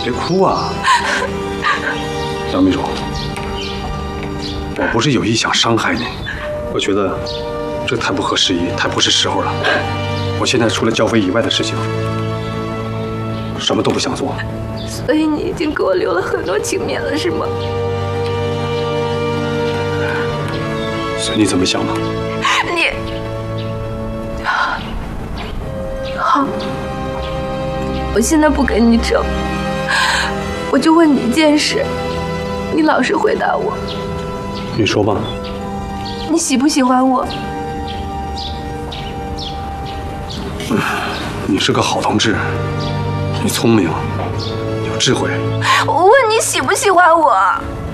别哭啊，杨秘书，我不是有意想伤害你，我觉得这太不合时宜，太不是时候了。我现在除了教飞以外的事情，什么都不想做。 所以你已经给我留了很多情面了，是吗？ 随你怎么想吧。 你好，我现在不跟你争，我就问你一件事，你老实回答我。 你说吧。 你喜不喜欢我？ 你是个好同志，你聪明，有智慧。 我问你喜不喜欢我？